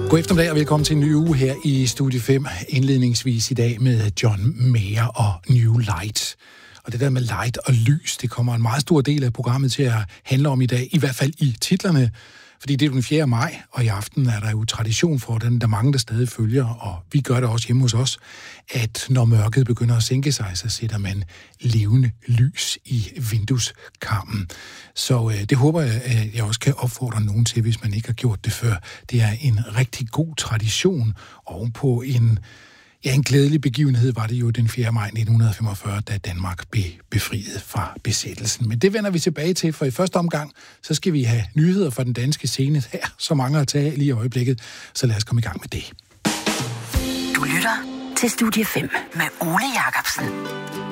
God eftermiddag og velkommen til en ny uge her i Studie 5. Indledningsvis i dag med John Mayer og New Light. Og det der med light og lys, det kommer en meget stor del af programmet til at handle om i dag, i hvert fald i titlerne. Fordi det er den 4. maj, og i aften er der jo tradition for den, der mange der stadig følger, og vi gør det også hjemme hos os, at når mørket begynder at sænke sig, så sætter man levende lys i vindueskarmen. Så det håber jeg, at jeg også kan opfordre nogen til, hvis man ikke har gjort det før. Det er en rigtig god tradition ovenpå en glædelig begivenhed var det jo den 4. maj 1945, da Danmark blev befriet fra besættelsen. Men det vender vi tilbage til, for i første omgang, så skal vi have nyheder fra den danske scene her, så mange at tage lige i øjeblikket. Så lad os komme i gang med det. Du lytter til Studie 5 med Ole Jacobsen.